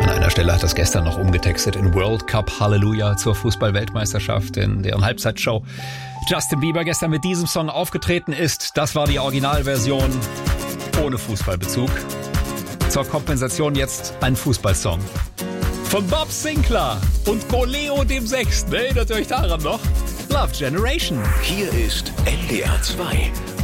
An einer Stelle hat das gestern noch umgetextet in World Cup Halleluja zur Fußball-Weltmeisterschaft, in deren Halbzeitshow Justin Bieber gestern mit diesem Song aufgetreten ist. Das war die Originalversion ohne Fußballbezug. Zur Kompensation jetzt ein Fußballsong von Bob Sinclair und Goleo dem Sechsten. Erinnert ihr euch daran noch? Love Generation. Hier ist NDR 2